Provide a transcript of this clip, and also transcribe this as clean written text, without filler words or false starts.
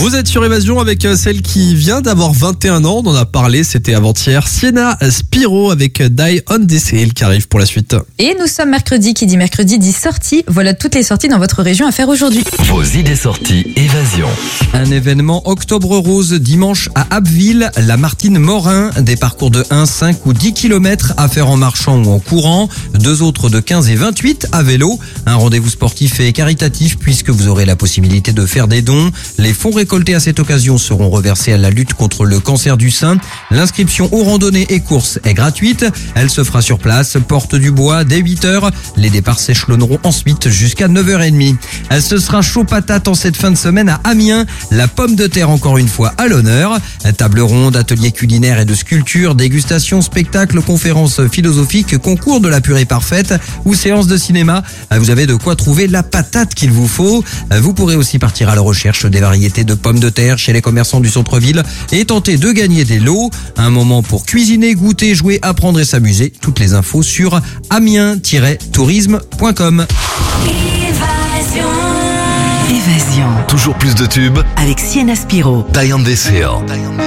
Vous êtes sur Évasion avec celle qui vient d'avoir 21 ans. On en a parlé, c'était avant-hier. Sienna Spiro avec Die on This Hill qui arrive pour la suite. Et nous sommes mercredi, qui dit mercredi dit sortie. Voilà toutes les sorties dans votre région à faire aujourd'hui. Vos idées sorties Évasion. Un événement Octobre Rose dimanche à Abbeville, la Martine Morin, des parcours de 1, 5 ou 10 km à faire en marchant ou en courant, 2 autres de 15 et 28 à vélo, un rendez-vous sportif et caritatif puisque vous aurez la possibilité de faire des dons. Les fonds récoltés à cette occasion seront reversés à la lutte contre le cancer du sein. L'inscription aux randonnées et courses est gratuite. Elle se fera sur place, porte du bois, dès 8h. Les départs s'échelonneront ensuite jusqu'à 9h30. Ce sera chaud patate en cette fin de semaine à Amiens. La pomme de terre encore une fois à l'honneur. Table ronde, atelier culinaire et de sculpture, dégustation, spectacle, conférences philosophiques, concours de la purée parfaite ou séance de cinéma. Vous avez de quoi trouver la patate qu'il vous faut. Vous pourrez aussi partir à la recherche des variétés de pommes de terre chez les commerçants du centre-ville et tenter de gagner des lots. Un moment pour cuisiner, goûter, jouer, apprendre et s'amuser. Toutes les infos sur amiens-tourisme.com. Évasion. Toujours plus de tubes Avec Sienna Spiro. Die on This Hill.